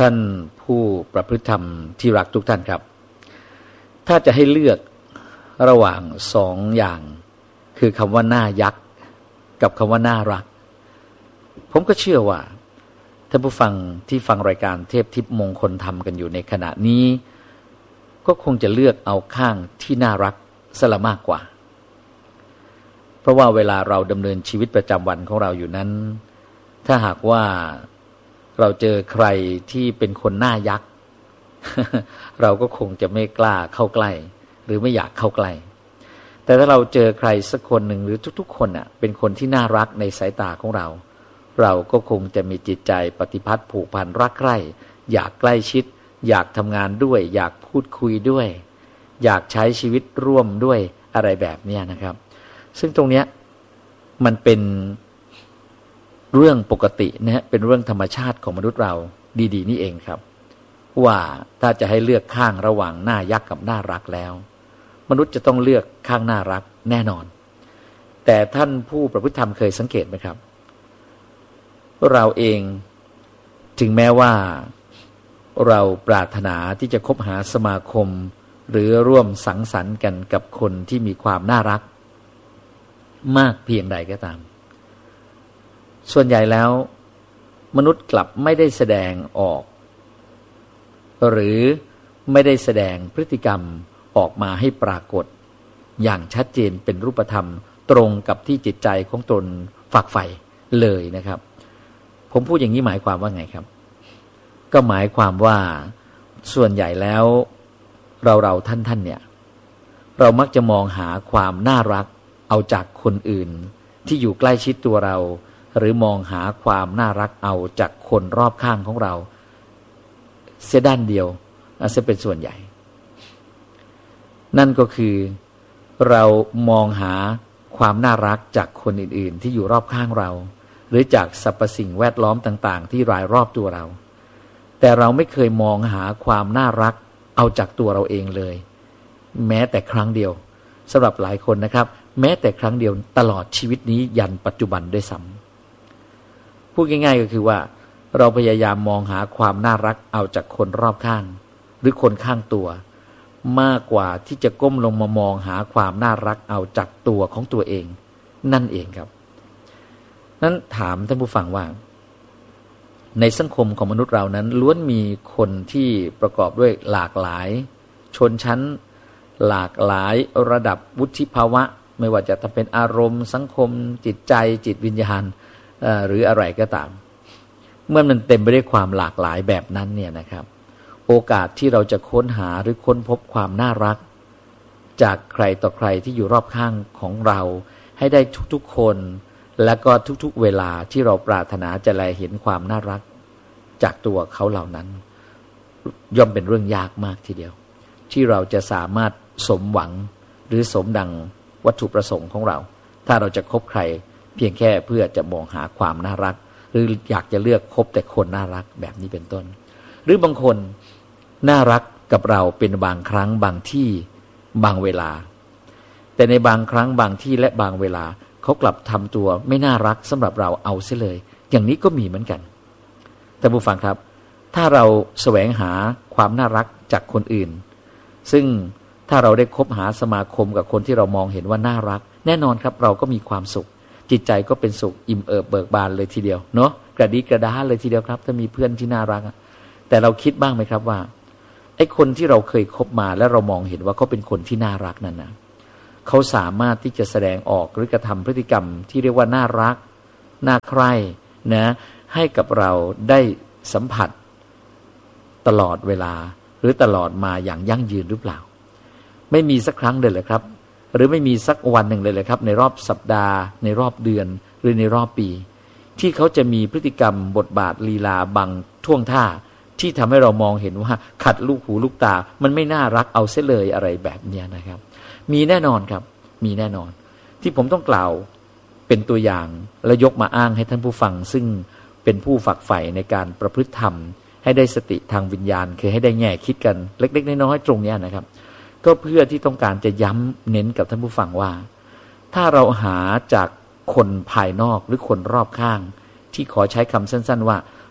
ท่านผู้ประพฤติธรรมที่รักทุกท่านครับถ้าจะให้เลือกระหว่างสองอย่างคือคำว่าน่ายักษ์กับคำว่าน่ารักผมก็เชื่อว่าท่านผู้ฟังที่ฟังรายการเทพทิพย์มงคลธรรมกันอยู่ในขณะนี้ก็คงจะเลือกเอาข้างที่น่ารักซะละมากกว่าเพราะว่าเวลาเราดำเนินชีวิตประจำวันของเราอยู่นั้นถ้าหากว่าเราเจอใครที่เป็นคนน่ายักษ์ เราก็คงจะไม่กล้าเข้าใกล้หรือไม่อยากเข้าใกล้แต่ถ้าเราเจอใครสักคนหนึ่งหรือทุกๆคนน่ะเป็นคนที่น่ารักในสายตาของเราเราก็คงจะมีจิตใจปฏิพัทธ์ผูกพันรักใคร่อยากใกล้ชิดอยากทำงานด้วยอยากพูดคุยด้วยอยากใช้ชีวิตร่วมด้วยอะไรแบบนี้นะครับซึ่งตรงเนี้ยมันเป็นเรื่องปกตินะฮะเป็นเรื่องธรรมชาติของมนุษย์เราดีๆนี่เองครับว่าถ้าจะให้เลือกข้างระหว่างน่ายักษ์กับน่ารักแล้วมนุษย์จะต้องเลือกข้างน่ารักแน่นอนแต่ท่านผู้ประพฤติธรรมเคยสังเกตไหมครับเราเองถึงแม้ว่าเราปรารถนาที่จะคบหาสมาคมหรือร่วมสังสรรค์กันกับคนที่มีความน่ารักมากเพียงใดก็ตามส่วนใหญ่แล้วมนุษย์กลับไม่ได้แสดงออกหรือไม่ได้แสดงพฤติกรรมออกมาให้ปรากฏอย่างชัดเจนเป็นรูปธรรมตรงกับที่จิตใจของตนฝักใฝ่เลยนะครับผมพูดอย่างนี้หมายความว่าไงครับก็หมายความว่าส่วนใหญ่แล้วเราท่านเนี่ยเรามักจะมองหาความน่ารักเอาจากคนอื่นที่อยู่ใกล้ชิดตัวเราหรือมองหาความน่ารักเอาจากคนรอบข้างของเราเสียด้านเดียวจะเป็นส่วนใหญ่นั่นก็คือเรามองหาความน่ารักจากคนอื่นๆที่อยู่รอบข้างเราหรือจากสรรพสิ่งแวดล้อมต่างๆที่รายรอบตัวเราแต่เราไม่เคยมองหาความน่ารักเอาจากตัวเราเองเลยแม้แต่ครั้งเดียวสำหรับหลายคนนะครับแม้แต่ครั้งเดียวตลอดชีวิตนี้ยันปัจจุบันด้วยซ้ำพูดง่ายๆก็คือว่าเราพยายามมองหาความน่ารักเอาจากคนรอบข้างหรือคนข้างตัวมากกว่าที่จะก้มลงมามองหาความน่ารักเอาจากตัวของตัวเองนั่นเองครับนั้นถามท่านผู้ฟังว่าในสังคมของมนุษย์เรานั้นล้วนมีคนที่ประกอบด้วยหลากหลายชนชั้นหลากหลายระดับวุฒิภาวะไม่ว่าจะเป็นอารมณ์สังคมจิตใจจิตวิญญาณหรืออะไรก็ตามเมื่อมันเต็มไปด้วยความหลากหลายแบบนั้นเนี่ยนะครับโอกาสที่เราจะค้นหาหรือค้นพบความน่ารักจากใครต่อใครที่อยู่รอบข้างของเราให้ได้ทุกๆคนและก็ทุกๆเวลาที่เราปรารถนาจะแลเห็นความน่ารักจากตัวเขาเหล่านั้นย่อมเป็นเรื่องยากมากทีเดียวที่เราจะสามารถสมหวังหรือสมดังวัตถุประสงค์ของเราถ้าเราจะคบใครเพียงแค่เพื่อจะมองหาความน่ารักหรืออยากจะเลือกคบแต่คนน่ารักแบบนี้เป็นต้นหรือบางคนน่ารักกับเราเป็นบางครั้งบางที่บางเวลาแต่ในบางครั้งบางที่และบางเวลาเขากลับทำตัวไม่น่ารักสำหรับเราเอาเสียเลยอย่างนี้ก็มีเหมือนกันท่านผู้ฟังครับถ้าเราแสวงหาความน่ารักจากคนอื่นซึ่งถ้าเราได้คบหาสมาคมกับคนที่เรามองเห็นว่าน่ารักแน่นอนครับเราก็มีความสุขจิตใจก็เป็นสุขอิ่มเอิบเบิกบานเลยทีเดียวเนาะกระดีกระดาเลยทีเดียวครับถ้ามีเพื่อนที่น่ารักแต่เราคิดบ้างไหมครับว่าไอ้คนที่เราเคยคบมาแล้วเรามองเห็นว่าเขาเป็นคนที่น่ารักนั่นนะเขาสามารถที่จะแสดงออกหรือกระทำพฤติกรรมที่เรียกว่าน่ารักน่าใคร่นะให้กับเราได้สัมผัสตลอดเวลาหรือตลอดมาอย่างยั่งยืนหรือเปล่าไม่มีสักครั้งเลยเหรอครับหรือไม่มีสักวันหนึ่งเลยเหรอครับในรอบสัปดาห์ในรอบเดือนหรือในรอบปีที่เขาจะมีพฤติกรรมบทบาทลีลาบางท่วงท่าที่ทำให้เรามองเห็นว่าขัดลูกหูลูกตามันไม่น่ารักเอาเสียเลยอะไรแบบนี้นะครับมีแน่นอนครับมีแน่นอนที่ผมต้องกล่าวเป็นตัวอย่างและยกมาอ้างให้ท่านผู้ฟังซึ่งเป็นผู้ฝักใฝ่ในการประพฤติธรรมให้ได้สติทางวิญญาณคือให้ได้แง่คิดกันเล็กๆน้อยๆตรงนี้นะครับก็เพื่อที่ต้องการจะย้ำเน้นกับท่านผู้ฟังว่าถ้าเราหาจากคนภายนอกหรือคนรอบข้างที่ขอใช้คำสั้นๆว่า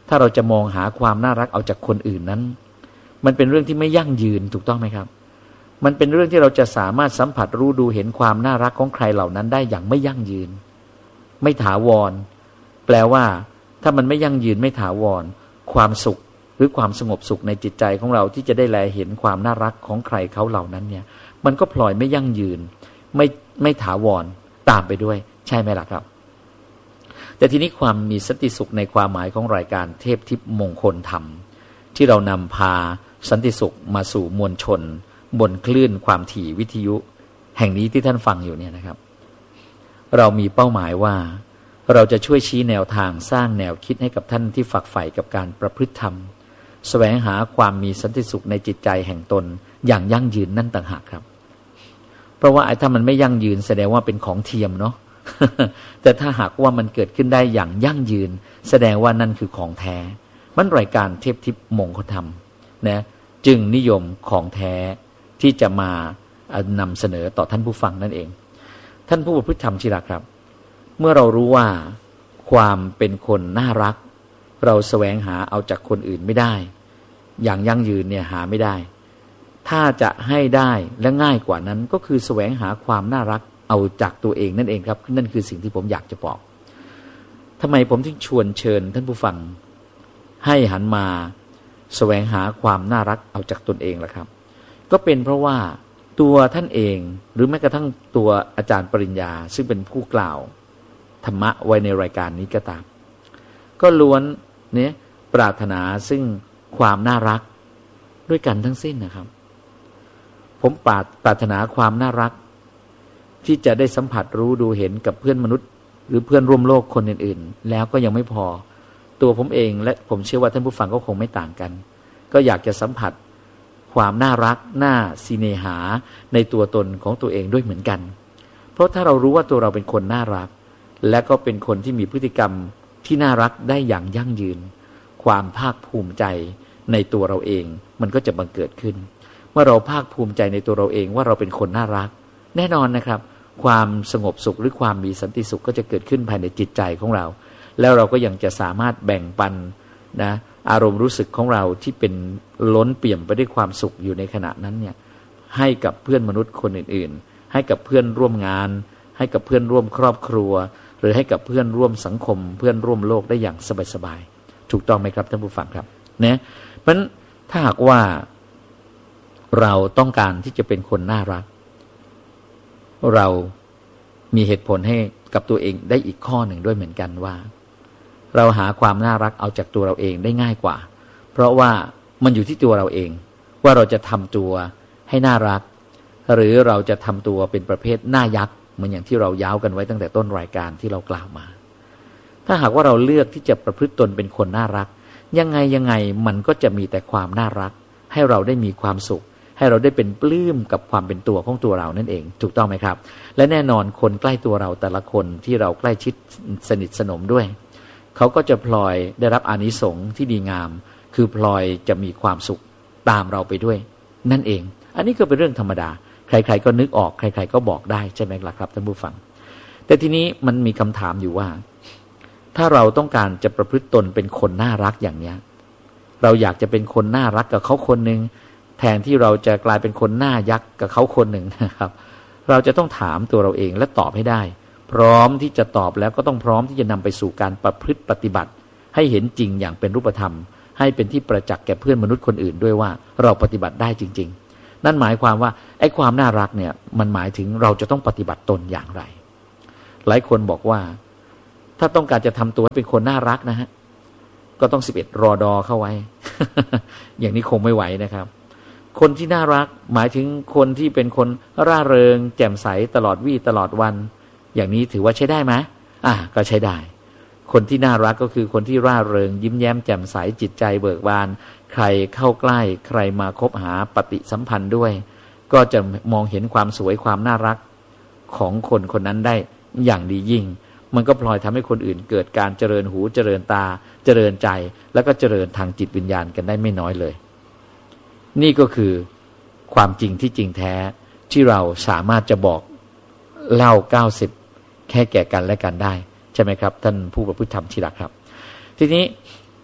ถ้าเราจะมองหาความน่ารักเอาจากคนอื่นนั้นมันเป็นเรื่องที่ไม่ยั่งยืนถูกต้องไหมครับมันเป็นเรื่องที่เราจะสามารถสัมผัสรู้ดูเห็นความน่ารักของใครเหล่านั้นได้อย่างไม่ยั่งยืนไม่ถาวรแปลว่าถ้ามันไม่ยั่งยืนไม่ถาวรความสุขหรือความสงบสุขในจิตใจของเราที่จะได้แลเห็นความน่ารักของใครเขาเหล่านั้นเนี่ยมันก็พลอยไม่ยั่งยืนไม่ถาวรตามไปด้วยใช่ไหมล่ะครับแต่ทีนี้ความมีสันติสุขในความหมายของรายการเทพทิพย์มงคลธรรมที่เรานำพาสันติสุขมาสู่มวลชนบนคลื่นความถี่วิทยุแห่งนี้ที่ท่านฟังอยู่เนี่ยนะครับเรามีเป้าหมายว่าเราจะช่วยชี้แนวทางสร้างแนวคิดให้กับท่านที่ฝักใฝ่กับการประพฤติธรรมแสวงหาความมีสันติสุขในจิตใจแห่งตนอย่างยั่งยืนนั่นต่างหากครับเพราะว่าถ้ามันไม่ยั่งยืนแสดงว่าเป็นของเทียมเนาะ แต่ถ้าหากว่ามันเกิดขึ้นได้อย่างยั่งยืนแสดงว่านั่นคือของแท้มันรายการเทพทิพย์มงคลธรรมนะจึงนิยมของแท้ที่จะมานำเสนอต่อท่านผู้ฟังนั่นเองท่านผู้ประพฤติธรรมที่รักครับเมื่อเรารู้ว่าความเป็นคนน่ารักเราแสวงหาเอาจากคนอื่นไม่ได้อย่างยั่งยืนเนี่ยหาไม่ได้ถ้าจะให้ได้และง่ายกว่านั้นก็คือแสวงหาความน่ารักเอาจากตัวเองนั่นเองครับนั่นคือสิ่งที่ผมอยากจะบอกทำไมผมถึงชวนเชิญท่านผู้ฟังให้หันมาแสวงหาความน่ารักเอาจากตนเองล่ะครับก็เป็นเพราะว่าตัวท่านเองหรือแม้กระทั่งตัวอาจารย์ปริญญาซึ่งเป็นผู้กล่าวธรรมะไว้ในรายการนี้ก็ตามก็ล้วนเนี่ยปรารถนาซึ่งความน่ารักด้วยกันทั้งสิ้นนะครับผมปรารถนาความน่ารักที่จะได้สัมผัสรู้ดูเห็นกับเพื่อนมนุษย์หรือเพื่อนร่วมโลกคนอื่นๆแล้วก็ยังไม่พอตัวผมเองและผมเชื่อว่าท่านผู้ฟังก็คงไม่ต่างกันก็อยากจะสัมผัสความน่ารักน่าสิเนหาในตัวตนของตัวเองด้วยเหมือนกันเพราะถ้าเรารู้ว่าตัวเราเป็นคนน่ารักและก็เป็นคนที่มีพฤติกรรมที่น่ารักได้อย่างยั่งยืนความภาคภูมิใจในตัวเราเองมันก็จะบังเกิดขึ้นเมื่อเราภาคภูมิใจในตัวเราเองว่าเราเป็นคนน่ารักแน่นอนนะครับความสงบสุขหรือความมีสันติสุขก็จะเกิดขึ้นภายในจิตใจของเราแล้วเราก็ยังจะสามารถแบ่งปันนะอารมณ์รู้สึกของเราที่เป็นล้นเปี่ยมไปด้วยความสุขอยู่ในขณะนั้นเนี่ยให้กับเพื่อนมนุษย์คนอื่นๆให้กับเพื่อนร่วมงานให้กับเพื่อนร่วมครอบครัวหรือให้กับเพื่อนร่วมสังคมเพื่อนร่วมโลกได้อย่างสบายๆถูกต้องไหมครับท่านผู้ฟังครับนะเพราะฉะนั้นถ้าหากว่าเราต้องการที่จะเป็นคนน่ารักเรามีเหตุผลให้กับตัวเองได้อีกข้อหนึ่งด้วยเหมือนกันว่าเราหาความน่ารักเอาจากตัวเราเองได้ง่ายกว่าเพราะว่ามันอยู่ที่ตัวเราเองว่าเราจะทำตัวให้น่ารักหรือเราจะทำตัวเป็นประเภทหน้ายักษ์เหมือนอย่างที่เราย้าวกันไว้ตั้งแต่ต้นรายการที่เรากล่าวมาถ้าหากว่าเราเลือกที่จะประพฤติตนเป็นคนน่ารักยังไงมันก็จะมีแต่ความน่ารักให้เราได้มีความสุขให้เราได้เป็นปลื้มกับความเป็นตัวของตัวเรานั่นเองถูกต้องไหมครับและแน่นอนคนใกล้ตัวเราแต่ละคนที่เราใกล้ชิดสนิทสนมด้วยเขาก็จะพลอยได้รับอานิสงส์ที่ดีงามคือพลอยจะมีความสุขตามเราไปด้วยนั่นเองอันนี้ก็เป็นเรื่องธรรมดาใครๆก็นึกออกใครๆก็บอกได้ใช่ไหมล่ะครับท่านผู้ฟังแต่ทีนี้มันมีคำถามอยู่ว่าถ้าเราต้องการจะประพฤติตนเป็นคนน่ารักอย่างเนี้ยเราอยากจะเป็นคนน่ารักกับเขาคนหนึ่งแทนที่เราจะกลายเป็นคนหน้ายักษ์กับเขาคนหนึ่งนะครับเราจะต้องถามตัวเราเองและตอบให้ได้พร้อมที่จะตอบแล้วก็ต้องพร้อมที่จะนำไปสู่การประพฤติปฏิบัติให้เห็นจริงอย่างเป็นรูปธรรมให้เป็นที่ประจักษ์แก่เพื่อนมนุษย์คนอื่นด้วยว่าเราปฏิบัติได้จริงๆนั่นหมายความว่าไอ้ความน่ารักเนี่ยมันหมายถึงเราจะต้องปฏิบัติตนอย่างไรหลายคนบอกว่าถ้าต้องการจะทำตัวให้เป็นคนน่ารักนะฮะก็ต้อง11 รอดอเข้าไว้ อย่างนี้คงไม่ไหวนะครับคนที่น่ารักหมายถึงคนที่เป็นคนร่าเริงแจ่มใสตลอดวี่ตลอดวันอย่างนี้ถือว่าใช้ได้ไหมก็ใช้ได้คนที่น่ารักก็คือคนที่ร่าเริงยิ้มแย้มแจ่มใสจิตใจเบิกบานใครเข้าใกล้ใครมาคบหาปฏิสัมพันธ์ด้วยก็จะมองเห็นความสวยความน่ารักของคนคนนั้นได้อย่างดียิ่งมันก็พลอยทำให้คนอื่นเกิดการเจริญหูเจริญตาเจริญใจแล้วก็เจริญทางจิตวิญญาณกันได้ไม่น้อยเลยนี่ก็คือความจริงที่จริงแท้ที่เราสามารถจะบอกเล่า90แค่แก่กันและกันได้ใช่ไหมครับท่านผู้ประพฤติธรรมที่รักครับทีนี้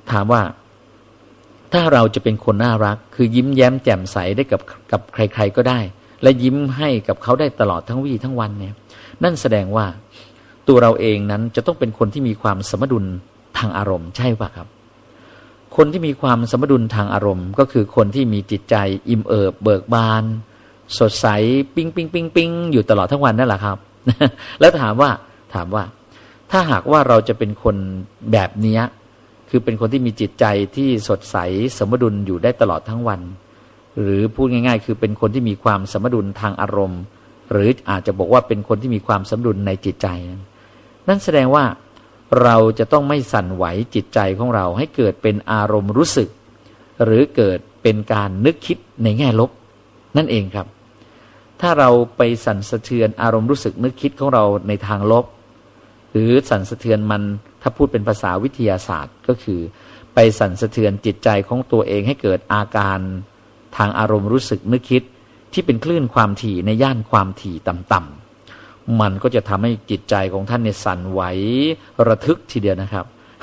ถามว่าถ้าเราจะเป็นคนน่ารักคือยิ้มแย้มแจ่มใสได้กับใครๆก็ได้และยิ้มให้กับเขาได้ตลอดทั้งวี่ทั้งวันเนี่ยนั่นแสดงว่าตัวเราเองนั้นจะต้องเป็นคนที่มีความสมดุลทางอารมณ์ใช่ป่ะครับคนที่มีความสมดุลทางอารมณ์ก็คือคนที่มีจิตใจอิ่มเอิบเบิกบานสดใสปิ๊งปิ๊งปิ๊งปิ๊งอยู่ตลอดทั้งวันนั่นแหละครับ แล้วถามว่าถ้าหากว่าเราจะเป็นคนแบบนี้คือเป็นคนที่มีจิตใจที่สดใสสมดุลอยู่ได้ตลอดทั้งวันหรือพูดง่ายๆคือเป็นคนที่มีความสมดุลทางอารมณ์หรืออาจจะบอกว่าเป็นคนที่มีความสมดุลในจิตใจนั่นแสดงว่าเราจะต้องไม่สั่นไหวจิตใจของเราให้เกิดเป็นอารมณ์รู้สึกหรือเกิดเป็นการนึกคิดในแง่ลบนั่นเองครับถ้าเราไปสั่นสะเทือนอารมณ์รู้สึกนึกคิดของเราในทางลบหรือสั่นสะเทือนมันถ้าพูดเป็นภาษาวิทยาศาสตร์ก็คือไปสั่นสะเทือนจิตใจของตัวเองให้เกิดอาการทางอารมณ์รู้สึกนึกคิดที่เป็นคลื่นความถี่ในย่านความถี่ต่ำๆมันก็จะทำให้จิตใจของท่านเนี่ยสั่นไหวระทึกทีเดียวนะครับ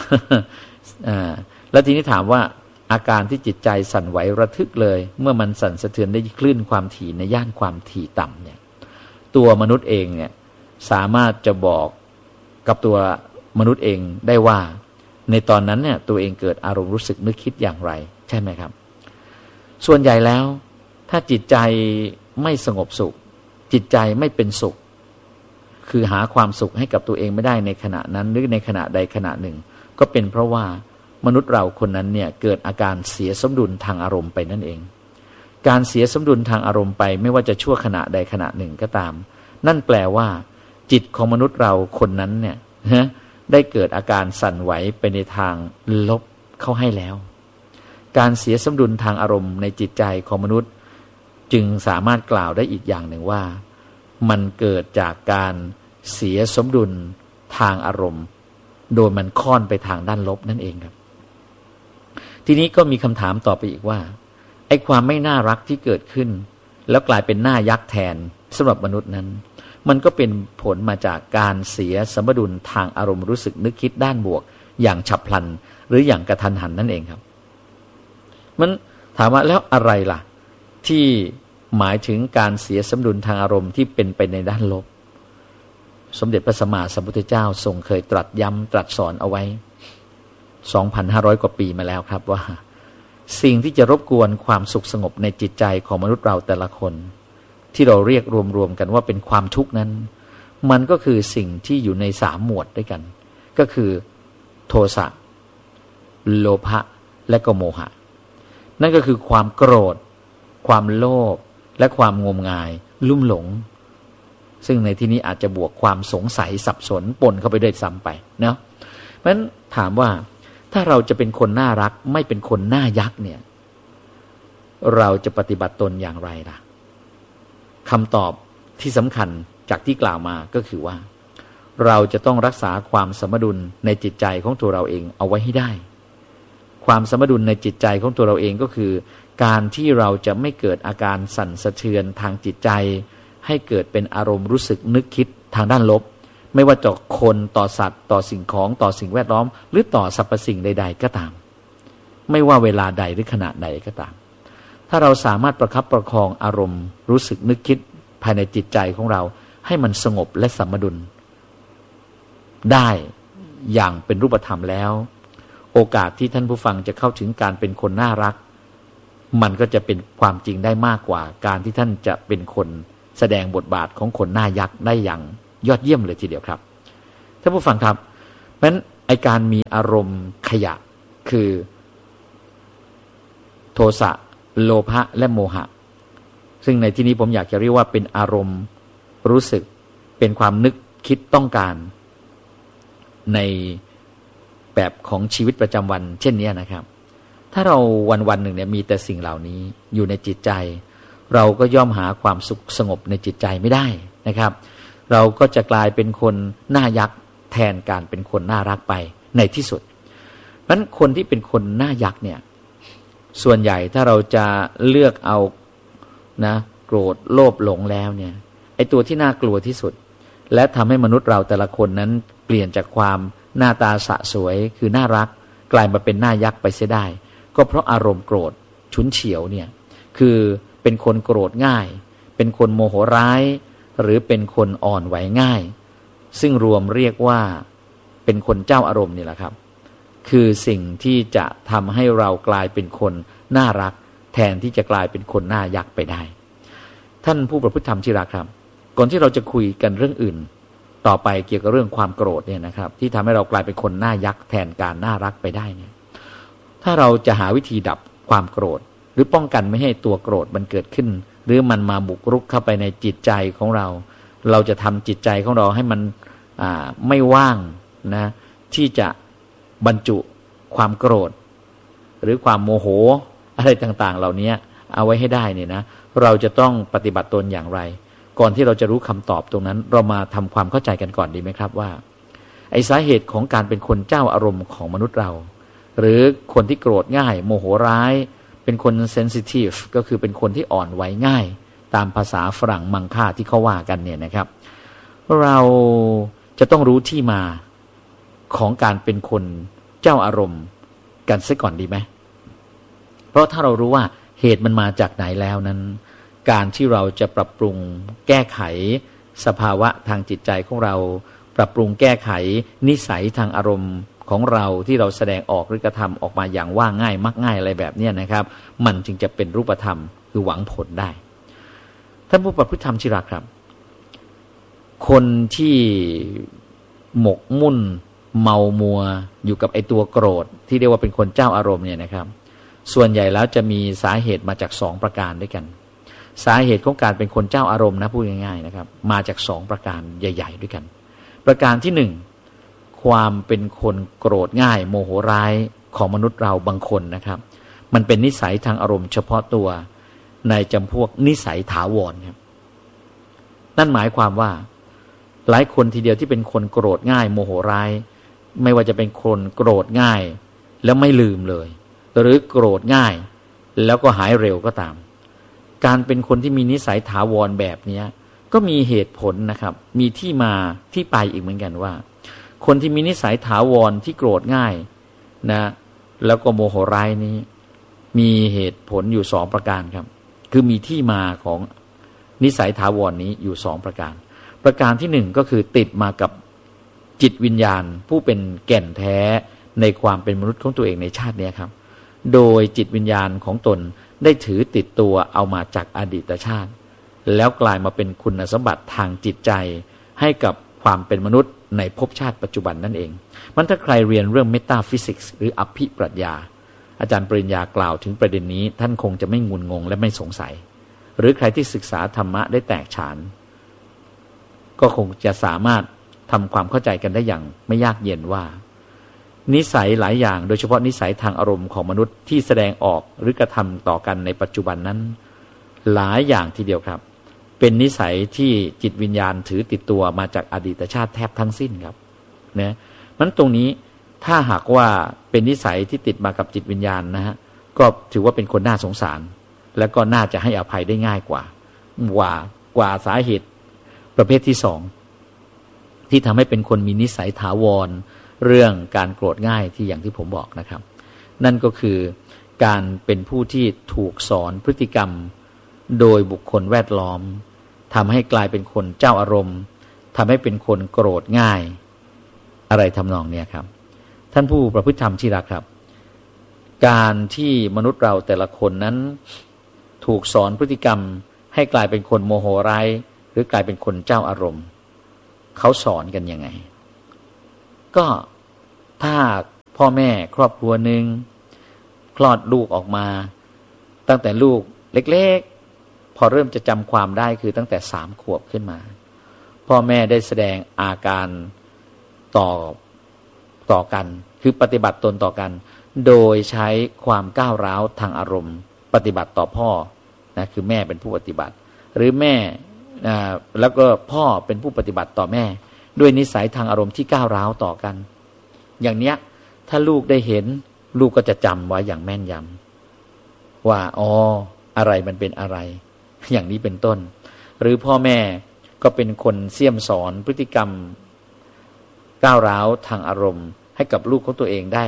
แล้วทีนี้ถามว่าอาการที่จิตใจสั่นไหวระทึกเลยเมื่อมันสั่นสะเทือนได้คลื่นความถี่ในย่านความถี่ต่ำเนี่ยตัวมนุษย์เองเนี่ยสามารถจะบอกกับตัวมนุษย์เองได้ว่าในตอนนั้นเนี่ยตัวเองเกิดอารมณ์รู้สึกนึกคิดอย่างไรใช่ไหมครับส่วนใหญ่แล้วถ้าจิตใจไม่สงบสุขจิตใจไม่เป็นสุขคือหาความสุขให้กับตัวเองไม่ได้ในขณะนั้นหรือในขณะใดขณะหนึ่งก็เป็นเพราะว่ามนุษย์เราคนนั้นเนี่ยเกิดอาการเสียสมดุลทางอารมณ์ไปนั่นเองการเสียสมดุลทางอารมณ์ไปไม่ว่าจะชั่วขณะใดขณะหนึ่งก็ตามนั่นแปลว่าจิตของมนุษย์เราคนนั้นเนี่ยได้เกิดอาการสั่นไหวไปในทางลบเข้าให้แล้วการเสียสมดุลทางอารมณ์ในจิตใจของมนุษย์จึงสามารถกล่าวได้อีกอย่างหนึ่งว่ามันเกิดจากการเสียสมดุลทางอารมณ์โดยมันค่อนไปทางด้านลบนั่นเองครับทีนี้ก็มีคำถามต่อไปอีกว่าไอ้ความไม่น่ารักที่เกิดขึ้นแล้วกลายเป็นหน้ายักษ์แทนสำหรับมนุษย์นั้นมันก็เป็นผลมาจากการเสียสมดุลทางอารมณ์รู้สึกนึกคิดด้านบวกอย่างฉับพลันหรืออย่างกระทันหันนั่นเองครับมันถามว่าแล้วอะไรล่ะที่หมายถึงการเสียสมดุลทางอารมณ์ที่เป็นไปในด้านลบสมเด็จพระสัมมาสัมพุทธเจ้าทรงเคยตรัสย้ำตรัสสอนเอาไว้ 2,500 กว่าปีมาแล้วครับว่าสิ่งที่จะรบกวนความสุขสงบในจิตใจของมนุษย์เราแต่ละคนที่เราเรียกรวมๆกันว่าเป็นความทุกข์นั้นมันก็คือสิ่งที่อยู่ใน3หมวดด้วยกันก็คือโทสะโลภะและก็โมหะนั่นก็คือความโกรธความโลภและความงมงายลุ่มหลงซึ่งในที่นี้อาจจะบวกความสงสัยสับสนปนเข้าไปด้วยซ้ำไปเนาะเพราะฉะนั้นถามว่าถ้าเราจะเป็นคนน่ารักไม่เป็นคนหน้ายักษ์เนี่ยเราจะปฏิบัติตนอย่างไรล่ะคำตอบที่สำคัญจากที่กล่าวมาก็คือว่าเราจะต้องรักษาความสมดุลในจิตใจของตัวเราเองเอาไว้ให้ได้ความสมดุลในจิตใจของตัวเราเองก็คือการที่เราจะไม่เกิดอาการสั่นสะเทือนทางจิตใจให้เกิดเป็นอารมณ์รู้สึกนึกคิดทางด้านลบไม่ว่าต่อคนต่อสัตว์ต่อสิ่งของต่อสิ่งแวดล้อมหรือต่อสรรพสิ่งใดๆก็ตามไม่ว่าเวลาใดหรือขณะใดก็ตามถ้าเราสามารถประคับประคองอารมณ์รู้สึกนึกคิดภายในจิตใจของเราให้มันสงบและสมดุลได้อย่างเป็นรูปธรรมแล้วโอกาสที่ท่านผู้ฟังจะเข้าถึงการเป็นคนน่ารักมันก็จะเป็นความจริงได้มากกว่าการที่ท่านจะเป็นคนแสดงบทบาทของคนหน้ายักษ์ได้อย่างยอดเยี่ยมเลยทีเดียวครับท่านผู้ฟังครับเพราะฉะนั้นไอ้การมีอารมณ์ขยะคือโทสะโลภะและโมหะซึ่งในที่นี้ผมอยากจะเรียกว่าเป็นอารมณ์รู้สึกเป็นความนึกคิดต้องการในแบบของชีวิตประจำวันเช่นนี้นะครับถ้าเราวันๆหนึ่งเนี่ยมีแต่สิ่งเหล่านี้อยู่ในจิตใจเราก็ย่อมหาความสุขสงบในจิตใจไม่ได้นะครับเราก็จะกลายเป็นคนหน้ายักษ์แทนการเป็นคนน่ารักไปในที่สุดเพราะฉะนั้นคนที่เป็นคนหน้ายักษ์เนี่ยส่วนใหญ่ถ้าเราจะเลือกเอานะโกรธโลภหลงแล้วเนี่ยไอ้ตัวที่น่ากลัวที่สุดและทำให้มนุษย์เราแต่ละคนนั้นเปลี่ยนจากความหน้าตาสะสวยคือน่ารักกลายมาเป็นหน้ายักษ์ไปเสียได้ก็เพราะอารมณ์โกรธฉุนเฉียวเนี่ยคือเป็นคนโกรธง่ายเป็นคนโมโหร้ายหรือเป็นคนอ่อนไหวง่ายซึ่งรวมเรียกว่าเป็นคนเจ้าอารมณ์นี่แหละครับคือสิ่งที่จะทำให้เรากลายเป็นคนน่ารักแทนที่จะกลายเป็นคนหน้ายักษ์ไปได้ท่านผู้ประพฤติธรรมที่รักครับก่อนที่เราจะคุยกันเรื่องอื่นต่อไปเกี่ยวกับเรื่องความโกรธเนี่ยนะครับที่ทำให้เรากลายเป็นคนหน้ายักษ์แทนการน่ารักไปได้เนี่ยถ้าเราจะหาวิธีดับความโกรธหรือป้องกันไม่ให้ตัวโกรธมันเกิดขึ้นหรือมันมาบุกรุกเข้าไปในจิตใจของเราเราจะทำจิตใจของเราให้มันไม่ว่างนะที่จะบรรจุความโกรธหรือความโมโหอะไรต่างๆเหล่านี้เอาไว้ให้ได้เนี่ยนะเราจะต้องปฏิบัติตนอย่างไรก่อนที่เราจะรู้คำตอบตรงนั้นเรามาทำความเข้าใจกันก่อนดีไหมครับว่าไอ้สาเหตุของการเป็นคนเจ้าอารมณ์ของมนุษย์เราหรือคนที่โกรธง่ายโมโหร้ายเป็นคนเซนซิทีฟก็คือเป็นคนที่อ่อนไหวง่ายตามภาษาฝรั่งมังค่าที่เขาว่ากันเนี่ยนะครับเราจะต้องรู้ที่มาของการเป็นคนเจ้าอารมณ์กันซะก่อนดีไหมเพราะถ้าเรารู้ว่าเหตุมันมาจากไหนแล้วนั้นการที่เราจะปรับปรุงแก้ไขสภาวะทางจิตใจของเราปรับปรุงแก้ไขนิสัยทางอารมณ์ของเราที่เราแสดงออกหรือกระทำออกมาอย่างว่าง่ายมักง่ายอะไรแบบนี้นะครับมันจึงจะเป็นรูปธรรมคือหวังผลได้ท่านผู้ประพฤติธรรมที่รักครับคนที่หมกมุ่นเมามัวอยู่กับไอ้ตัวโกรธที่เรียกว่าเป็นคนเจ้าอารมณ์เนี่ยนะครับส่วนใหญ่แล้วจะมีสาเหตุมาจาก2ประการด้วยกันสาเหตุของการเป็นคนเจ้าอารมณ์นะพูดง่ายๆนะครับมาจาก2ประการใหญ่ๆด้วยกันประการที่1ความเป็นคนโกรธง่ายโมโหร้ายของมนุษย์เราบางคนนะครับมันเป็นนิสัยทางอารมณ์เฉพาะตัวในจำพวกนิสัยถาวรครับนั่นหมายความว่าหลายคนทีเดียวที่เป็นคนโกรธง่ายโมโหร้ายไม่ว่าจะเป็นคนโกรธง่ายแล้วไม่ลืมเลยหรือโกรธง่ายแล้วก็หายเร็วก็ตามการเป็นคนที่มีนิสัยถาวรแบบนี้ก็มีเหตุผลนะครับมีที่มาที่ไปอีกเหมือนกันว่าคนที่มีนิสัยถาวรที่โกรธง่ายนะแล้วก็โมโหร้ายนี้มีเหตุผลอยู่2ประการครับคือมีที่มาของนิสัยถาวรนี้อยู่2ประการประการที่1ก็คือติดมากับจิตวิญญาณผู้เป็นแก่นแท้ในความเป็นมนุษย์ของตัวเองในชาตินี้ครับโดยจิตวิญญาณของตนได้ถือติดตัวเอามาจากอดีตชาติแล้วกลายมาเป็นคุณสมบัติทางจิตใจให้กับความเป็นมนุษย์ในภพชาติปัจจุบันนั่นเองมันถ้าใครเรียนเรื่องเมตาฟิสิกส์หรืออภิปรัชญาอาจารย์ปริญญากล่าวถึงประเด็นนี้ท่านคงจะไม่งุนงงและไม่สงสัยหรือใครที่ศึกษาธรรมะได้แตกฉานก็คงจะสามารถทำความเข้าใจกันได้อย่างไม่ยากเย็นว่านิสัยหลายอย่างโดยเฉพาะนิสัยทางอารมณ์ของมนุษย์ที่แสดงออกหรือกระทำต่อกันในปัจจุบันนั้นหลายอย่างทีเดียวครับเป็นนิสัยที่จิตวิญญาณถือติดตัวมาจากอดีตชาติแทบทั้งสิ้นครับนะมันตรงนี้ถ้าหากว่าเป็นนิสัยที่ติดมากับจิตวิญญาณนะฮะก็ถือว่าเป็นคนน่าสงสารและก็น่าจะให้อภัยได้ง่ายกว่าสาเหตุประเภทที่2ที่ทำให้เป็นคนมีนิสัยถาวรเรื่องการโกรธง่ายที่อย่างที่ผมบอกนะครับนั่นก็คือการเป็นผู้ที่ถูกสอนพฤติกรรมโดยบุคคลแวดล้อมทำให้กลายเป็นคนเจ้าอารมณ์ทำให้เป็นคนโกรธง่ายอะไรทำนองนี้ครับท่านผู้ประพฤติธรรมที่รักครับการที่มนุษย์เราแต่ละคนนั้นถูกสอนพฤติกรรมให้กลายเป็นคนโมโหร้ายหรือกลายเป็นคนเจ้าอารมณ์เขาสอนกันยังไงก็ถ้าพ่อแม่ครอบครัวหนึ่งคลอดลูกออกมาตั้งแต่ลูกเล็กๆพอเริ่มจะจำความได้คือตั้งแต่3 ขวบขึ้นมาพ่อแม่ได้แสดงอาการต่อกันคือปฏิบัติตนต่อกันโดยใช้ความก้าวร้าวทางอารมณ์ปฏิบัติต่อพ่อนะคือแม่เป็นผู้ปฏิบัติหรือแม่แล้วก็พ่อเป็นผู้ปฏิบัติต่อแม่ด้วยนิสัยทางอารมณ์ที่ก้าวร้าวต่อกันอย่างเนี้ยถ้าลูกได้เห็นลูกก็จะจำไว้อย่างแม่นยำว่าอะไรมันเป็นอะไรอย่างนี้เป็นต้นหรือพ่อแม่ก็เป็นคนเสี่ยมสอนพฤติกรรมก้าวร้าวทางอารมณ์ให้กับลูกของตัวเองได้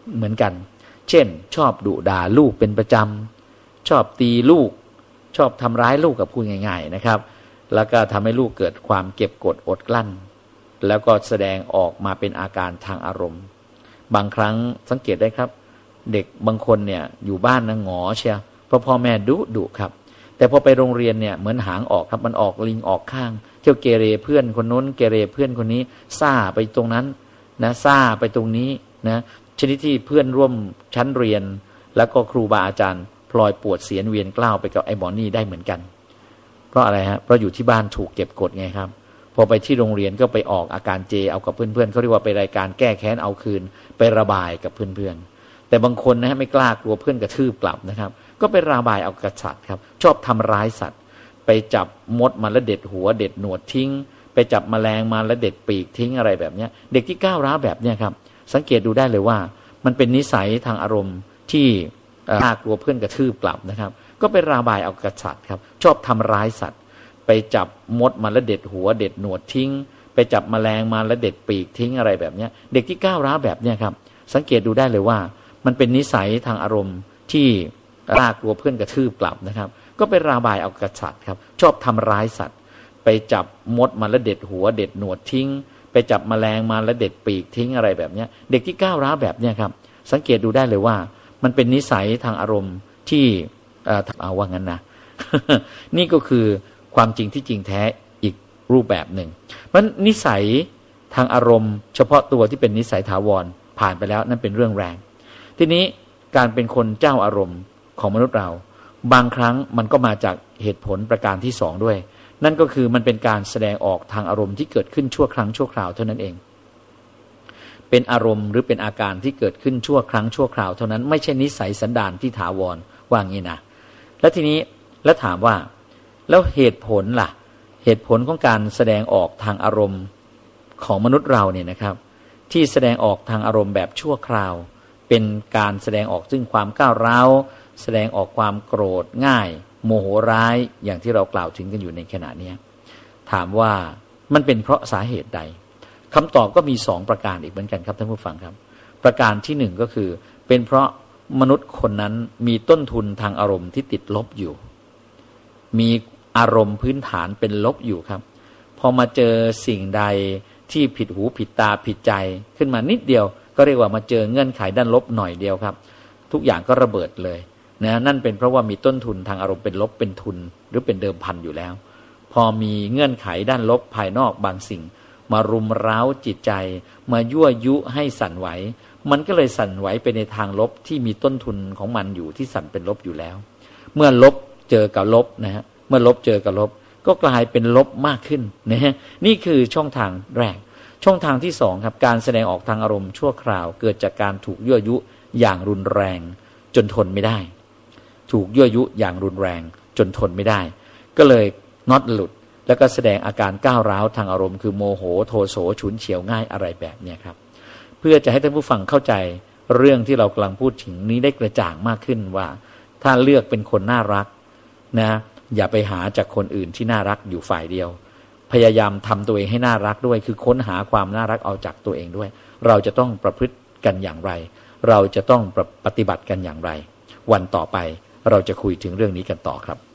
เหมือนกันเช่นชอบดุด่าลูกเป็นประจำชอบตีลูกชอบทำร้ายลูกกับพูดง่ายๆนะครับแล้วก็ทำให้ลูกเกิดความเก็บกดอดกลั้นแล้วก็แสดงออกมาเป็นอาการทางอารมณ์บางครั้งสังเกตได้ครับเด็กบางคนเนี่ยอยู่บ้านนะหงอเชียเพราะพ่อแม่ดุครับแต่พอไปโรงเรียนเนี่ยเหมือนหางออกครับมันออกลิงออกข้างเที่ยวเกเรเพื่อนคนนู้นเกเรเพื่อนคนนี้ซ่าไปตรงนั้นนะซ่าไปตรงนี้นะชนิดที่เพื่อนร่วมชั้นเรียนแล้วก็ครูบาอาจารย์พลอยปวดเสียนเวียนกล้าวไปกับไอ้หมอนี่ได้เหมือนกันเพราะอะไรฮะเพราะอยู่ที่บ้านถูกเก็บกดไงครับพอไปที่โรงเรียนก็ไปออกอาการเจเอากับเพื่อนๆเขาเรียกว่าไปรายการแก้แค้นเอาคืนไประบายกับเพื่อนๆแต่บางคนนะฮะไม่กล้ากลัวเพื่อนกระทืบกลับนะครับก็ไประบายเอากับสัตว์ครับชอบทำร้ายสัตว์ไปจับมดมาแล้วเด็ดหัวเด็ดหนวดทิ้งไปจับแมลงมาแล้วเด็ดปีกทิ้งอะไรแบบนี้เด็กที่ก้าวร้าวแบบนี้ครับสังเกตดูได้เลยว่ามันเป็นนิสัยทางอารมณ์ที่น่ากลัวเพื่อนกระทืบกลับนะครับก็ไประบายเอากับสัตว์ครับชอบทำร้ายสัตว์ไปจับมดมาแล้วเด็ดหัวเด็ดหนวดทิ้งไปจับแมลงมาแล้วเด็ดปีกทิ้งอะไรแบบนี้เด็กที่ก้าวร้าวแบบนี้ครับสังเกตดูได้เลยว่ามันเป็นนิสัยทางอารมณ์ที่น่ากลัวเพื่อนกระทืบกลับนะครับก็ไประบายเอากับสัตว์ครับชอบทำร้ายสัตว์ไปจับมดมาแล้วเด็ดหัวเด็ดหนวดทิ้งไปจับแมลงมาแล้วเด็ดปีกทิ้งอะไรแบบนี้เด็กที่ก้าวร้าวแบบนี้ครับสังเกตดูได้เลยว่ามันเป็นนิสัยทางอารมณ์ที่เอาว่างั้นนะ นี่ก็คือความจริงที่จริงแท้อีกรูปแบบหนึ่งมันนิสัยทางอารมณ์เฉพาะตัวที่เป็นนิสัยถาวรผ่านไปแล้วนั่นเป็นเรื่องแรงทีนี้การเป็นคนเจ้าอารมณ์ของมนุษย์เราบางครั้งมันก็มาจากเหตุผลประการที่สองด้วยนั่นก็คือมันเป็นการแสดงออกทางอารมณ์ที่เกิดขึ้นชั่วครั้งชั่วคราวเท่านั้นเองเป็นอารมณ์หรือเป็นอาการที่เกิดขึ้นชั่วครั้งชั่วคราวเท่านั้นไม่ใช่นิสัยสันดานที่ถาวรว่างี้นะแล้วทีนี้แล้วถามว่าแล้วเหตุผลล่ะเหตุผลของการแสดงออกทางอารมณ์ของมนุษย์เราเนี่ยนะครับที่แสดงออกทางอารมณ์แบบชั่วคราวเป็นการแสดงออกซึ่งความก้าวร้าวแสดงออกความโกรธง่ายโมโหร้ายอย่างที่เรากล่าวถึงกันอยู่ในขณะนี้ถามว่ามันเป็นเพราะสาเหตุใดคำตอบก็มี2ประการอีกเหมือนกันครับท่านผู้ฟังครับประการที่1ก็คือเป็นเพราะมนุษย์คนนั้นมีต้นทุนทางอารมณ์ที่ติดลบอยู่มีอารมณ์พื้นฐานเป็นลบอยู่ครับพอมาเจอสิ่งใดที่ผิดหูผิดตาผิดใจขึ้นมานิดเดียวก็เรียกว่ามาเจอเงื่อนไขด้านลบหน่อยเดียวครับทุกอย่างก็ระเบิดเลยนะนั่นเป็นเพราะว่ามีต้นทุนทางอารมณ์เป็นลบเป็นทุนหรือเป็นเดิมพันอยู่แล้วพอมีเงื่อนไขด้านลบภายนอกบางสิ่งมารุมเร้าจิตใจมายั่วยุให้สั่นไหวมันก็เลยสั่นไหวไปในทางลบที่มีต้นทุนของมันอยู่ที่สั่นเป็นลบอยู่แล้วเมื่อลบเจอกับลบนะฮะเมื่อลบเจอกับลบก็กลายเป็นลบมากขึ้นนะฮะนี่คือช่องทางแรกช่องทางที่2ครับการแสดงออกทางอารมณ์ชั่วคราวเกิดจากการถูกยั่วยุอย่างรุนแรงจนทนไม่ได้ถูกยั่วยุอย่างรุนแรงจนทนไม่ได้ก็เลยน็อตหลุดแล้วก็แสดงอาการก้าวร้าวทางอารมณ์คือโมโหโทโสฉุนเฉียวง่ายอะไรแบบนี้ครับเพื่อจะให้ท่านผู้ฟังเข้าใจเรื่องที่เรากำลังพูดถึงนี้ได้กระจ่างมากขึ้นว่าถ้าเลือกเป็นคนน่ารักนะอย่าไปหาจากคนอื่นที่น่ารักอยู่ฝ่ายเดียวพยายามทำตัวเองให้น่ารักด้วยคือค้นหาความน่ารักเอาจากตัวเองด้วยเราจะต้องประพฤติกันอย่างไรเราจะต้องปฏิบัติกันอย่างไรวันต่อไปเราจะคุยถึงเรื่องนี้กันต่อครับ